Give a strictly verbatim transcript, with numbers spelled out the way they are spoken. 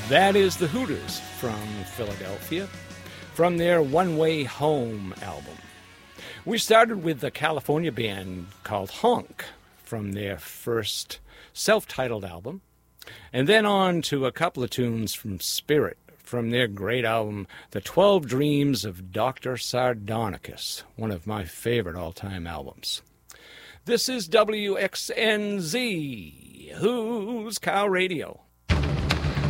That is the Hooters from Philadelphia, from their One Way Home album. We started with the California band called Honk from their first self-titled album, and then on to a couple of tunes from Spirit from their great album, The Twelve Dreams of Doctor Sardonicus, one of my favorite all-time albums. This is W X N Z, Who's Cow Radio.